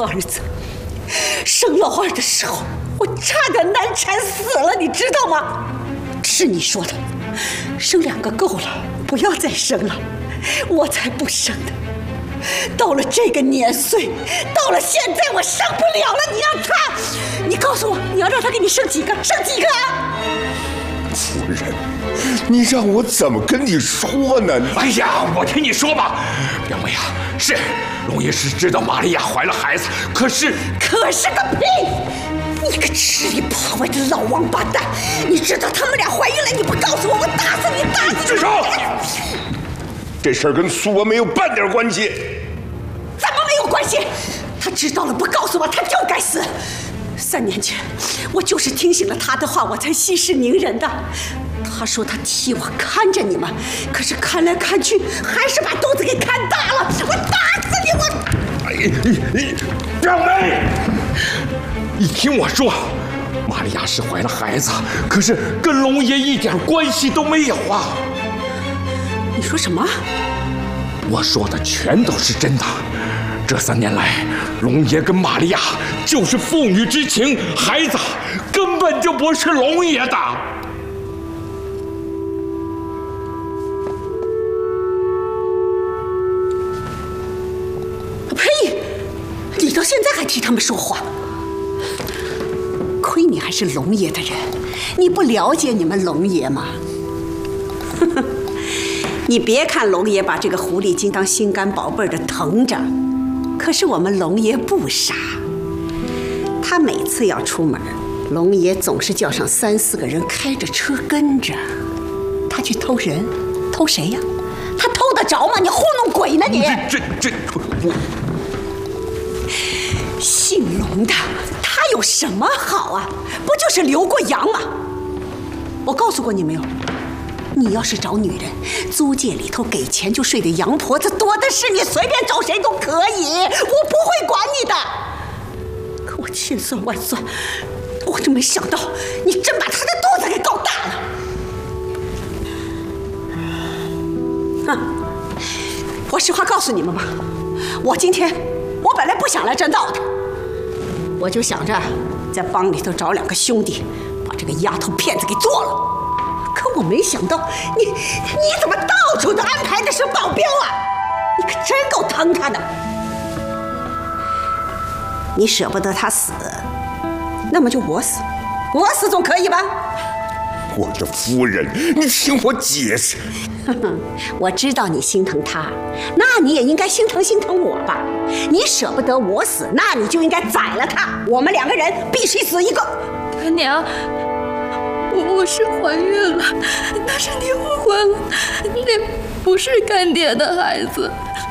儿子。生老二的时候，我差点难产死了，你知道吗？是你说的，生2个够了，不要再生了，我才不生呢。到了这个年岁，到了现在，我生不了了。你让他，你告诉我，你要让他给你生几个？生几个啊？ 夫人，你让我怎么跟你说呢？ 哎呀，我听你说吧，表妹啊，是龙爷是知道玛利亚怀了孩子，可是个屁！你个吃里扒外的老王八蛋！你知道他们俩怀孕了，你不告诉我，我打死你！打死你！ 住手！这事儿跟苏文没有半点关系。 怎么没有关系？他知道了不告诉我，他就该死。3年前，我就是听信了他的话，我才息事宁人的。他说他替我看着你们，可是看来看去，还是把肚子给看大了。我打死你！我…… 哎，表妹，你听我说，玛利亚是怀了孩子，可是跟龙爷一点关系都没有啊。 你说什么？ 我说的全都是真的。这3年来，龙爷跟玛利亚就是父女之情，孩子根本就不是龙爷的。 呸！你到现在还替他们说话，亏你还是龙爷的人，你不了解你们龙爷吗？你别看龙爷把这个狐狸精当心肝宝贝的疼着，可是我们龙爷不傻。他每次要出门，龙爷总是叫上3、4个人开着车跟着。他去偷人，偷谁呀？他偷得着吗？你糊弄鬼呢你！ 我姓龙的，他有什么好啊？不就是留过洋吗？我告诉过你没有？你要是找女人，租界里头给钱就睡的洋婆子多的是，你随便找谁都可以，我不会管你的。可我千算万算，我就没想到你真把他的肚子给搞大了。哼，我实话告诉你们吧，我今天本来不想来这闹的，我就想着在帮里头找2个兄弟，把这个丫头片子给做了。可我没想到，你怎么到处都安排的是保镖啊？你可真够疼他的。你舍不得他死，那么就我死，我死总可以吧？ 我的夫人，你听我解释。 我知道你心疼他，那你也应该心疼我吧？你舍不得我死，那你就应该宰了他，我们2个人必须死一个。 干娘，我是怀孕了，但是你误会了，那不是干爹的孩子。